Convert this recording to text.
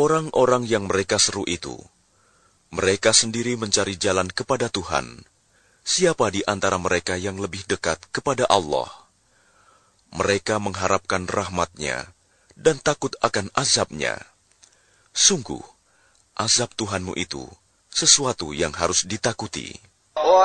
Orang-orang yang mereka seru itu, mereka sendiri mencari jalan kepada Tuhan. Siapa di antara mereka yang lebih dekat kepada Allah? Mereka mengharapkan rahmat-Nya dan takut akan azab-Nya. Sungguh, azab Tuhanmu itu sesuatu yang harus ditakuti.